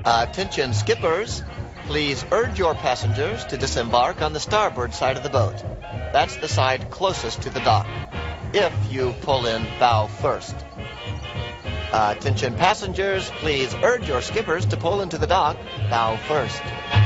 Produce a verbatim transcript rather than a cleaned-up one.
Uh, attention skippers, please urge your passengers to disembark on the starboard side of the boat. That's the side closest to the dock, if you pull in bow first. Uh, attention passengers, please urge your skippers to pull into the dock bow first.